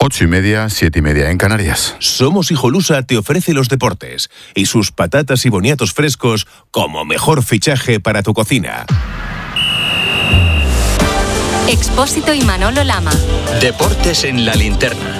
8:30, 7:30 en Canarias. Somos Hijolusa te ofrece los deportes y sus patatas y boniatos frescos como mejor fichaje para tu cocina. Expósito y Manolo Lama. Deportes en la linterna.